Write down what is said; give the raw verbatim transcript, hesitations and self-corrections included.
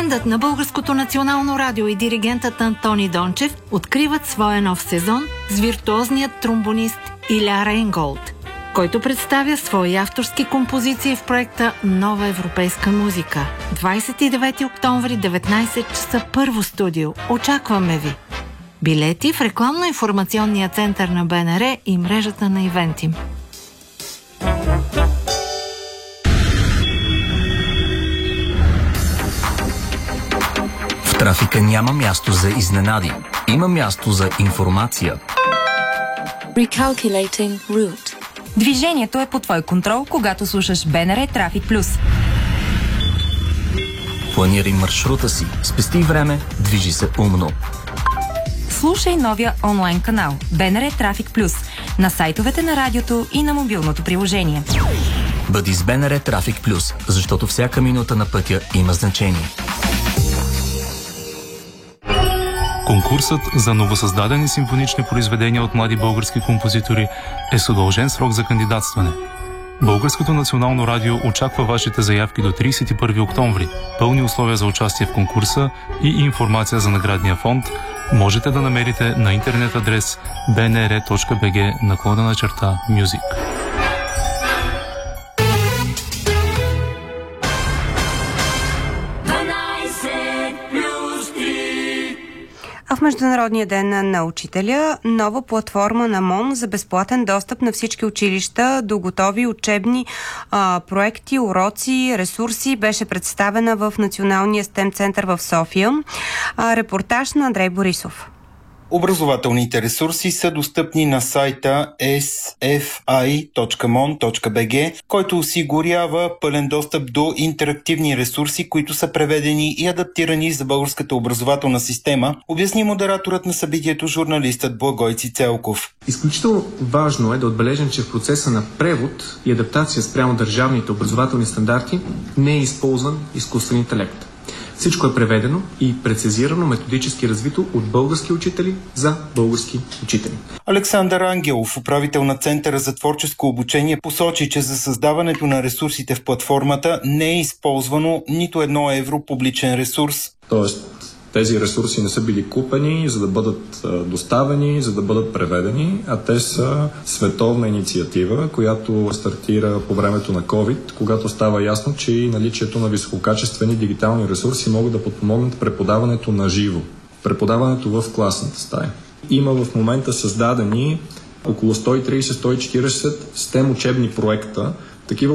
Бендът на Българското национално радио и диригентът Антони Дончев откриват своя нов сезон с виртуозният тромбонист Иля Рейнголд, който представя свои авторски композиции в проекта Нова европейска музика. двадесет и девети октомври, деветнадесет часа, първо студио. Очакваме ви! Билети в рекламно-информационния център на БНР и мрежата на Ивентим. В трафика няма място за изненади. Има място за информация. Recalculating route. Движението е под твой контрол, когато слушаш БНР Трафик Плюс. Планирай маршрута си, спести време, движи се умно. Слушай новия онлайн канал БНР Трафик Плюс на сайтовете на радиото и на мобилното приложение. Бъди с БНР Трафик Плюс, защото всяка минута на пътя има значение. Конкурсът за новосъздадени симфонични произведения от млади български композитори е с удължен срок за кандидатстване. Българското национално радио очаква вашите заявки до тридесет и първи октомври. Пълни условия за участие в конкурса и информация за наградния фонд можете да намерите на интернет адрес би ен ар точка би джи наклонена черта Music. А в Международния ден на учителя нова платформа на МОН за безплатен достъп на всички училища до готови учебни а, проекти, уроци, ресурси беше представена в Националния стем център в София. А, репортаж на Андрей Борисов. Образователните ресурси са достъпни на сайта ес еф ай точка мон точка би джи, който осигурява пълен достъп до интерактивни ресурси, които са преведени и адаптирани за българската образователна система, обясни модераторът на събитието, журналистът Благой Цицелков. Изключително важно е да отбележим, че в процеса на превод и адаптация спрямо държавните образователни стандарти не е използван изкуствен интелект. Всичко е преведено и прецизирано, методически развито от български учители за български учители. Александър Ангелов, управител на Центъра за творческо обучение, посочи, че за създаването на ресурсите в платформата не е използвано нито едно евро публичен ресурс. Тоест, тези ресурси не са били купени, за да бъдат доставени, за да бъдат преведени, а те са световна инициатива, която стартира по времето на COVID, когато става ясно, че и наличието на висококачествени дигитални ресурси могат да подпомогнат преподаването на живо, преподаването в класната стая. Има в момента създадени около сто и тридесет до сто и четиридесет стем учебни проекта, такива